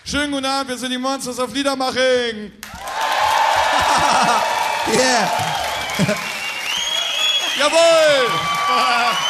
Schönen guten Abend, wir sind die Monsters of Liedermaching. Yeah. Jawohl.